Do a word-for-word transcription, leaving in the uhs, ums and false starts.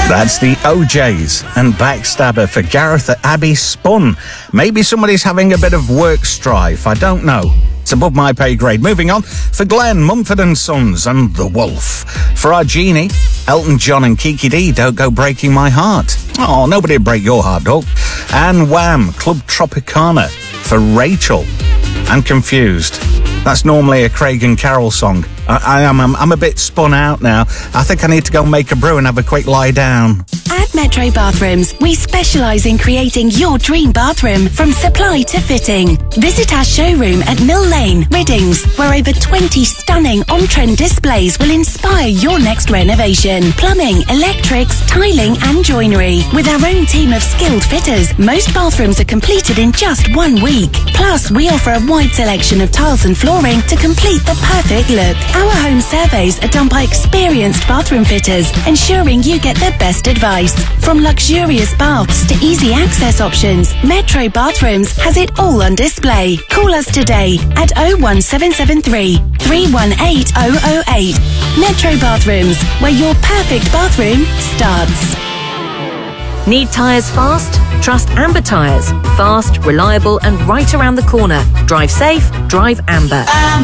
That's the O Js and Backstabber for Gareth at Abbey Spun. Maybe somebody's having a bit of work strife, I don't know. It's above my pay grade. Moving on, for Glenn, Mumford and Sons and The Wolf. For our Genie, Elton John and Kiki D, Don't Go Breaking My Heart. Oh, nobody'd break your heart, dog. And Wham, Club Tropicana for Rachel. And Confused. That's normally a Craig and Carol song. I, I am I'm, I'm a bit spun out now. I think I need to go make a brew and have a quick lie down. At Metro Bathrooms, we specialise in creating your dream bathroom from supply to fitting. Visit our showroom at Mill Lane, Riddings, where over twenty stunning on-trend displays will inspire your next renovation. Plumbing, electrics, tiling and joinery. With our own team of skilled fitters, most bathrooms are completed in just one week. Plus, we offer a wide selection of tiles and flooring to complete the perfect look. Our home surveys are done by experienced bathroom fitters, ensuring you get the best advice. From luxurious baths to easy access options, Metro Bathrooms has it all on display. Call us today at oh one seven seven three, three one eight oh oh eight. Metro Bathrooms, where your perfect bathroom starts. Need tyres fast? Trust Amber Tyres. Fast, reliable and right around the corner. Drive safe, drive Amber. Amber.